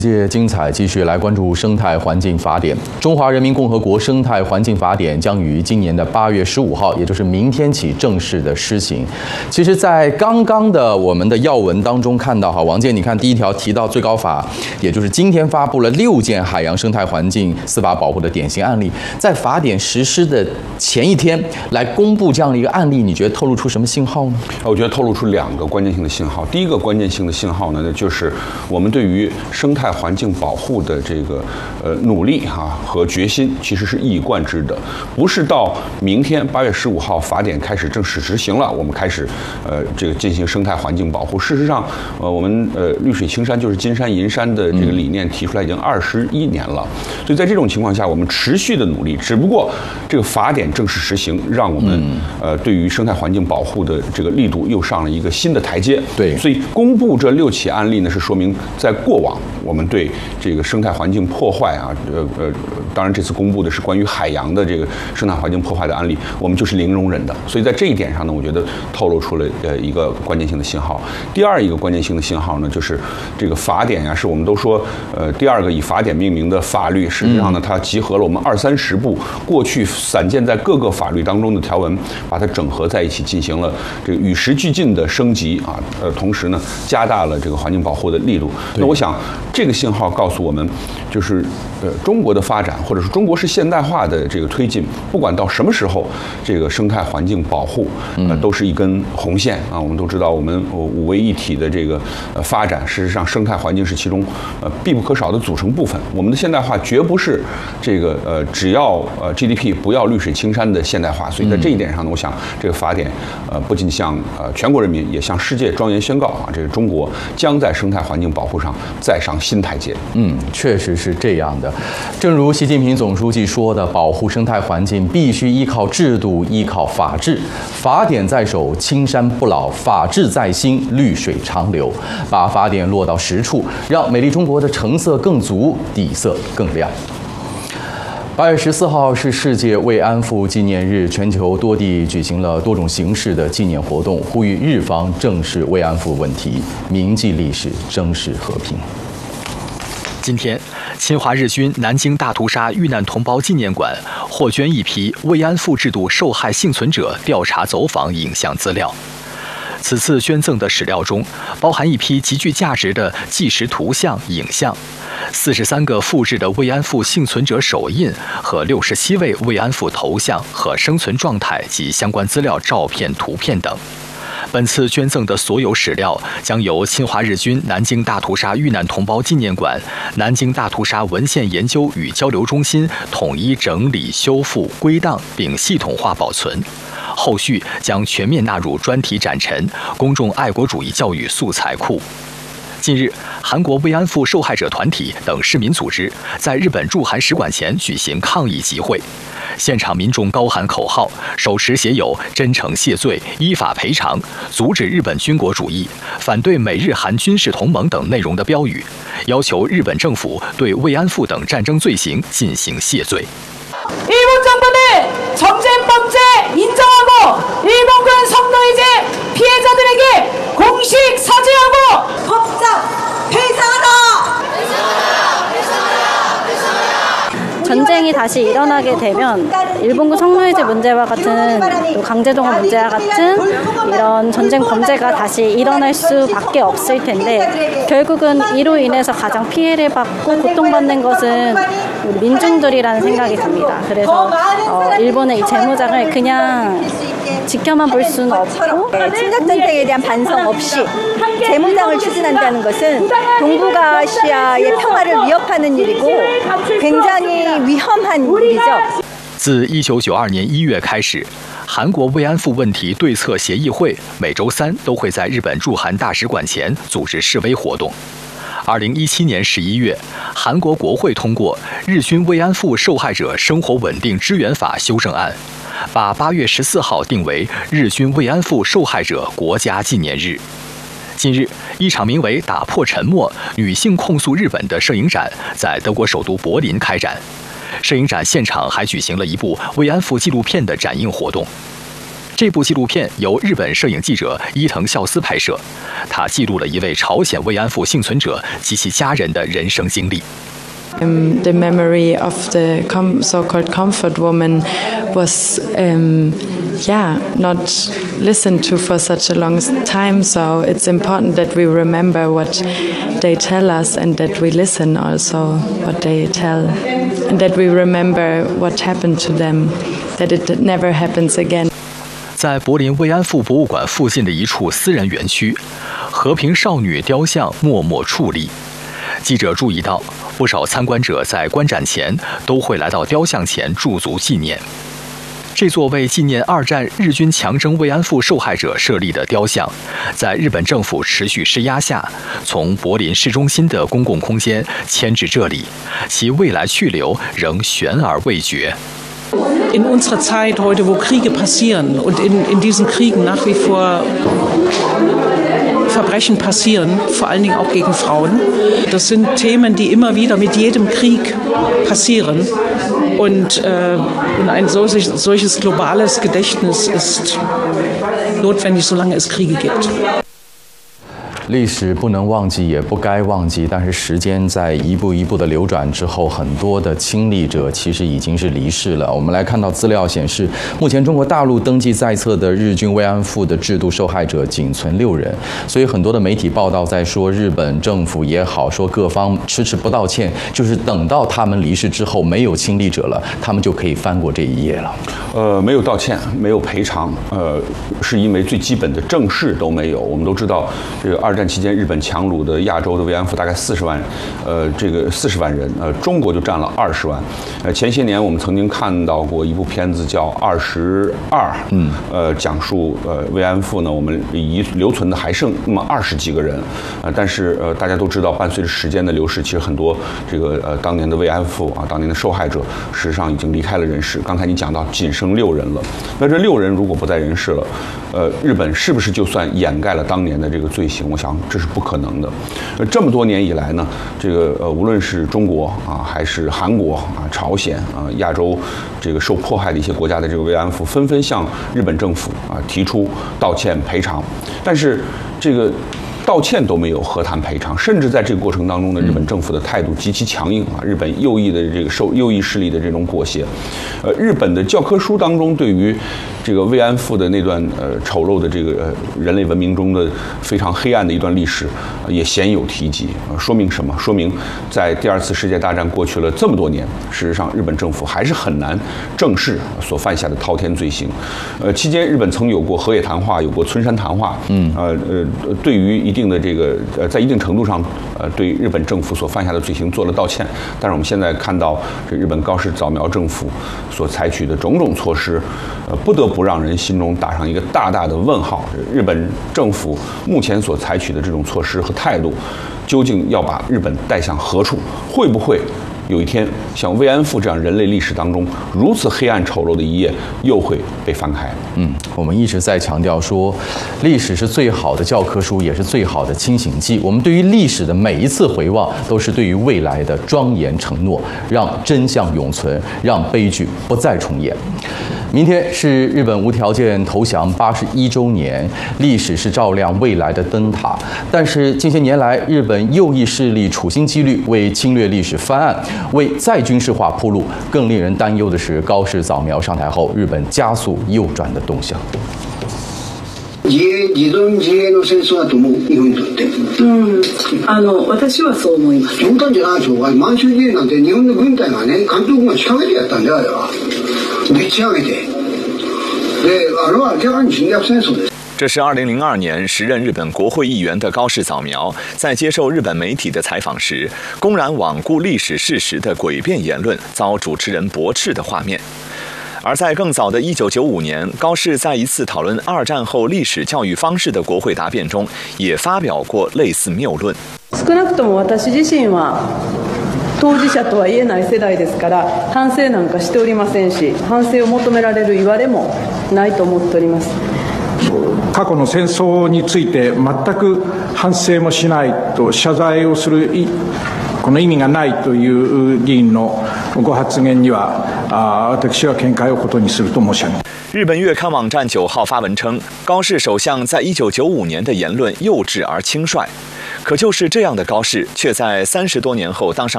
界精彩，继续来关注生态环境法典。中华人民共和国生态环境法典将于今年的8月15号，也就是明天起正式的施行。其实，在刚刚的我们的要闻当中看到，王健，你看第一条提到最高法，也就是今天发布了6件海洋生态环境司法保护的典型案例，在法典实施的前一天来公布这样的一个案例，你觉得透露出什么信号呢？ 我觉得透露出2个关键性的信号。第一个关键性的信号呢，就是我们对于生态环境保护的这个努力和决心，其实是一以贯之的。不是到明天8月15号法典开始正式执行了，我们开始这个进行生态环境保护。事实上，我们绿水青山就是金山银山的这个理念提出来已经21年了。所以在这种情况下，我们持续的努力，只不过这个法典正式实行，让我们对于生态环境保护的这个力度又上了一个新的台阶。 对， 所以公布这6起案例呢，是说明在过往我们对这个生态环境破坏当然这次公布的是关于海洋的这个生态环境破坏的案例，我们就是零容忍的。所以在这一点上呢，我觉得透露出了一个关键性的信号。第二一个关键性的信号呢，就是这个法典是我们都说第2个以法典命名的法律，实际上呢，它集合了我们20-30部过去散见在各个法律当中的条文，把它整合在一起，进行了这个与时俱进的升级同时呢，加大了这个环境保护的力度。那我想这个信号告诉我们，就是中国的发展，或者是中国式现代化的这个推进，不管到什么时候，这个生态环境保护都是一根红线我们都知道，我们5位一体的这个发展，事实上生态环境是其中必不可少的组成部分。我们的现代化绝不是这个只要GDP 不要绿水青山的现代化。所以在这一点上呢，我想这个法典不仅向全国人民，也向世界庄严宣告这个中国将在生态环境保护上再上新台阶。 确实是这样的。正如习近平总书记说的，保护生态环境必须依靠制度，依靠法治。法典在手，青山不老；法治在心，绿水长流。把法典落到实处，让美丽中国的成色更足，底色更亮。8月14号是世界慰安妇纪念日，全球多地举行了多种形式的纪念活动，呼吁日方正视慰安妇问题，铭记历史，珍视和平。 今天，侵华日军南京大屠杀遇难同胞纪念馆获捐一批慰安妇制度受害幸存者调查走访影像资料。此次捐赠的史料中，包含一批极具价值的纪实图像、影像，43个复制的慰安妇幸存者手印和67位慰安妇头像和生存状态及相关资料照片、图片等。本次捐赠的所有史料将由侵华日军南京大屠杀遇难同胞纪念馆、南京大屠杀文献研究与交流中心统一整理、修复、归档并系统化保存。后续将全面纳入专题展陈、公众爱国主义教育素材库。近日，韩国慰安妇受害者团体等市民组织在日本驻韩使馆前举行抗议集会，现场民众高喊口号，手持写有“真诚谢罪、依法赔偿、阻止日本军国主义、反对美日韩军事同盟”等内容的标语，要求日本政府对慰安妇等战争罪行进行谢罪。 일본 정부는 전쟁 범죄 인정하고 일본군 성노예제 피해자들에게 공식 사죄하고 법적 배상하라! 전쟁이 다시 일어나게 되면 일본군 성노예제 문제와 같은 또 강제동원 문제와 같은 이런 전쟁 범죄가 다시 일어날 수밖에 없을 텐데 결국은 이로 인해서 가장 피해를 받고 고통받는 것은 우리 민중들이라는 생각이 듭니다. 그래서 일본의 이 재무장을 그냥 지켜만 볼 수는 없고 침략 전쟁에 대한 반성 없이 재무장을 추진한다는 것은 동북아시아의 평화를 위협하는 일이고 굉장히 위험한 일이죠. 自1992年1月开始，韩国慰安妇问题对策协议会每周3都会在日本驻韩大使馆前组织示威活动。2017年11月，韩国国会通过《日军慰安妇受害者生活稳定支援法》修正案，把8月14号定为日军慰安妇受害者国家纪念日。近日，一场名为“打破沉默：女性控诉日本”的摄影展在德国首都柏林开展。摄影展现场还举行了一部慰安妇纪录片的展映活动。 这部纪录片由日本摄影记者伊藤孝司拍摄，他记录了一位朝鲜慰安妇幸存者及其家人的人生经历。 The memory of the so-called comfort woman was, not listened to for such a long time. So it's important that we remember what they tell us and that we listen also what they tell, and that we remember what happened to them, that it never happens again. 在柏林慰安妇博物馆附近的一处私人园区，和平少女雕像默默矗立。记者注意到，不少参观者在观展前都会来到雕像前驻足纪念。这座为纪念2战日军强征慰安妇受害者设立的雕像，在日本政府持续施压下，从柏林市中心的公共空间迁至这里，其未来去留仍悬而未决。 In unserer Zeit heute, wo Kriege passieren und in diesen Kriegen nach wie vor Verbrechen passieren, vor allen Dingen auch gegen Frauen. Das sind Themen, die immer wieder mit jedem Krieg passieren. Und ein solches globales Gedächtnis ist notwendig, solange es Kriege gibt. 历史不能忘记，也不该忘记，但是时间在一步一步的流转之后，很多的亲历者其实已经是离世了。我们来看到资料显示，目前中国大陆登记在册的日军慰安妇的制度受害者仅存6人，所以很多的媒体报道在说日本政府也好，说各方迟迟不道歉，就是等到他们离世之后没有亲历者了，他们就可以翻过这一页了。 没有道歉，没有赔偿，是因为最基本的正事都没有。我们都知道，这个2战期间日本强掳的亚洲的慰安妇大概40万，这个40万人，中国就占了20万。前些年我们曾经看到过一部片子叫《22》，讲述慰安妇呢，我们留存的还剩那么20几个人，但是大家都知道，伴随着时间的流逝，其实很多这个当年的慰安妇啊，当年的受害者，事实上已经离开了人世。刚才你讲到仅剩6人了，那这6人如果不在人世了，日本是不是就算掩盖了当年的这个罪行？我想这是不可能的。这么多年以来呢，这个无论是中国啊，还是韩国啊、朝鲜啊、亚洲这个受迫害的一些国家的这个慰安妇，纷纷向日本政府啊提出道歉赔偿，但是这个道歉都没有，何谈赔偿？甚至在这个过程当中呢，日本政府的态度极其强硬啊，日本右翼的这个受右翼势力的这种裹挟，日本的教科书当中对于这个慰安妇的那段丑陋的这个人类文明中的非常黑暗的一段历史，也鲜有提及。说明什么？说明在第2次世界大战过去了这么多年，事实上日本政府还是很难正视所犯下的滔天罪行。期间日本曾有过河野谈话，有过村山谈话，对于一定的这个在一定程度上对日本政府所犯下的罪行做了道歉。但是我们现在看到这日本高市早苗政府所采取的种种措施，不得不让人心中打上一个大大的问号。日本政府目前所采取的这种措施和态度，究竟要把日本带向何处？会不会有一天像慰安妇这样人类历史当中如此黑暗丑陋的一页又会被翻开？ 我们一直在强调说，历史是最好的教科书，也是最好的清醒剂。我们对于历史的每一次回望，都是对于未来的庄严承诺，让真相永存，让悲剧不再重演。明天是日本无条件投降81周年，历史是照亮未来的灯塔。但是近些年来，日本右翼势力处心积虑为侵略历史翻案，为再军事化铺路。更令人担忧的是，高市早苗上台後，日本加速右转的動向。 自存自衛の戦争だと思う、日本にとって。私はそう思います。冗談じゃないでしょ。満州事変なんて日本の軍隊がね、関東軍が仕掛けてやったんだよ、あれは。でっち上げて。で、あれは明らかに侵略戦争です。 这是2002年时任日本国会议员的高市早苗在接受日本媒体的采访时，公然罔顾历史事实的诡辩言论遭主持人驳斥的画面。而在更早的1995年，高市在一次讨论2战后历史教育方式的国会答辩中，也发表过类似谬论。 少なくとも私自身は当事者とは言えない世代ですから、反省なんかしておりませんし、反省を求められる言われもないと思っております。 過去の戦争について全く反省もしないと謝罪をするこの意味がないという議員のご発言には私は見解をことにすると申し上げます。 日本月刊网站9号发文称，高市首相在1995年的言论幼稚而轻率，可就是这样的高市，却在30多年后当上